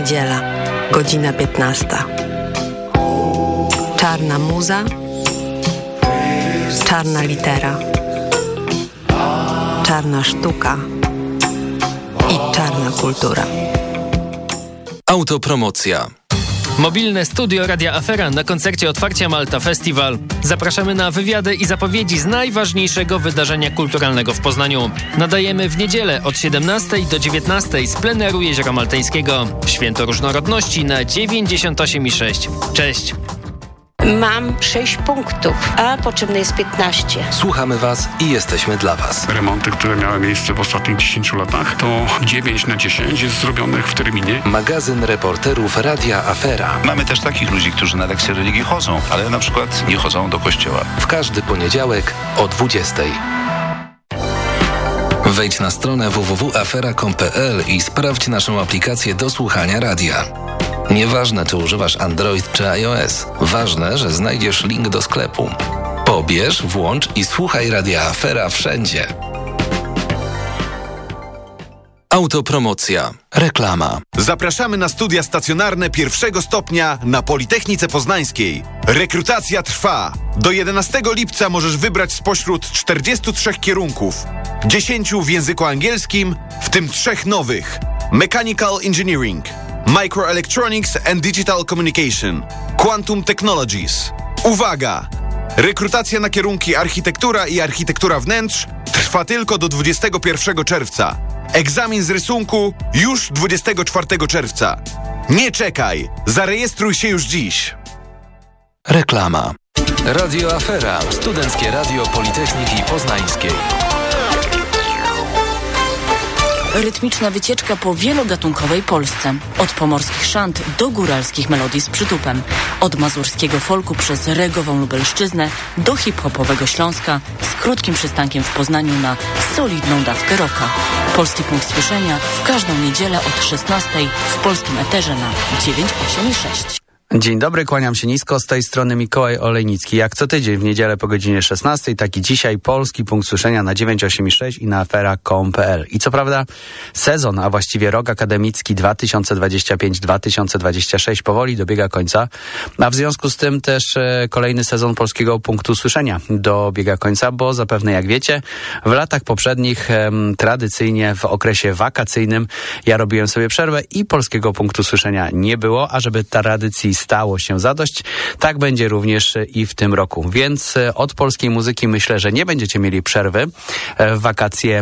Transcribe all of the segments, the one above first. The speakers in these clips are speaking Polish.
Niedziela, godzina 15. Czarna muza, czarna litera, czarna sztuka i czarna kultura. Autopromocja. Mobilne studio Radia Afera na koncercie otwarcia Malta Festival. Zapraszamy na wywiady i zapowiedzi z najważniejszego wydarzenia kulturalnego w Poznaniu. Nadajemy w niedzielę od 17 do 19 z pleneru Jeziora Maltańskiego. Święto Różnorodności na 98,6. Cześć! Mam 6 punktów, a potrzebne jest 15. Słuchamy Was i jesteśmy dla Was. Remonty, które miały miejsce w ostatnich 10 latach, to 9 na 10 jest zrobionych w terminie. Magazyn reporterów Radia Afera. Mamy też takich ludzi, którzy na lekcje religii chodzą, ale na przykład nie chodzą do kościoła. W każdy poniedziałek o 20:00. Wejdź na stronę www.afera.com.pl i sprawdź naszą aplikację do słuchania radia. Nieważne, czy używasz Android czy iOS. Ważne, że znajdziesz link do sklepu. Pobierz, włącz i słuchaj Radia Afera wszędzie. Autopromocja. Reklama. Zapraszamy na studia stacjonarne pierwszego stopnia na Politechnice Poznańskiej. Rekrutacja trwa. Do 11 lipca możesz wybrać spośród 43 kierunków. 10 w języku angielskim, w tym 3 nowych. Mechanical Engineering, Microelectronics and Digital Communication, Quantum Technologies. Uwaga! Rekrutacja na kierunki architektura i architektura wnętrz trwa tylko do 21 czerwca. Egzamin z rysunku już 24 czerwca. Nie czekaj! Zarejestruj się już dziś. Reklama. Radio Afera. Studenckie Radio Politechniki Poznańskiej. Rytmiczna wycieczka po wielogatunkowej Polsce. Od pomorskich szant do góralskich melodii z przytupem. Od mazurskiego folku przez regową Lubelszczyznę do hip-hopowego Śląska z krótkim przystankiem w Poznaniu na solidną dawkę rocka. Polski punkt słyszenia w każdą niedzielę od 16:00 w polskim eterze na 98,6. Dzień dobry, kłaniam się nisko, z tej strony Mikołaj Olejnicki. Jak co tydzień w niedzielę po godzinie 16:00, tak i dzisiaj polski punkt słyszenia na 98,6 i na afera.com.pl. I co prawda sezon, a właściwie rok akademicki 2025-2026 powoli dobiega końca, a w związku z tym też kolejny sezon polskiego punktu słyszenia dobiega końca, bo zapewne jak wiecie, w latach poprzednich tradycyjnie w okresie wakacyjnym ja robiłem sobie przerwę i polskiego punktu słyszenia nie było, a żeby tradycji stało się zadość, tak będzie również i w tym roku. Więc od polskiej muzyki myślę, że nie będziecie mieli przerwy w wakacje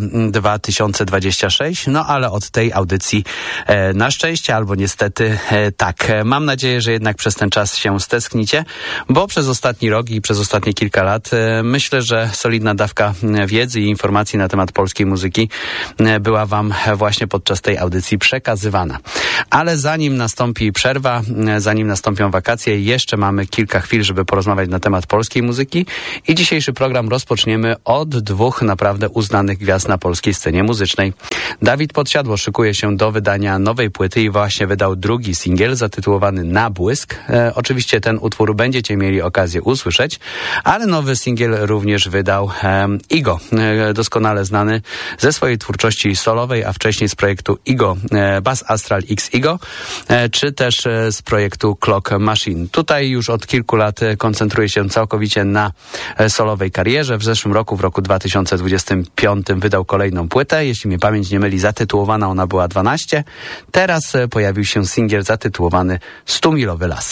2026, no ale od tej audycji na szczęście albo niestety tak. Mam nadzieję, że jednak przez ten czas się stęsknicie, bo przez ostatni rok i przez ostatnie kilka lat myślę, że solidna dawka wiedzy i informacji na temat polskiej muzyki była wam właśnie podczas tej audycji przekazywana. Ale zanim nastąpi przerwa, zanim nastąpią wakacje, jeszcze mamy kilka chwil, żeby porozmawiać na temat polskiej muzyki i dzisiejszy program rozpoczniemy od 2 naprawdę uznanych gwiazd na polskiej scenie muzycznej. Dawid Podsiadło szykuje się do wydania nowej płyty i właśnie wydał drugi singiel zatytułowany Na błysk. Oczywiście ten utwór będziecie mieli okazję usłyszeć, ale nowy singiel również wydał Igo, doskonale znany ze swojej twórczości solowej, a wcześniej z projektu Igo, Bass Astral X Igo, czy też z projektu Clock Machine. Tutaj już od kilku lat koncentruje się całkowicie na solowej karierze. W zeszłym roku, w roku 2025 wydał kolejną płytę. Jeśli mnie pamięć nie myli, zatytułowana ona była 12. Teraz pojawił się singiel zatytułowany 100-milowy las.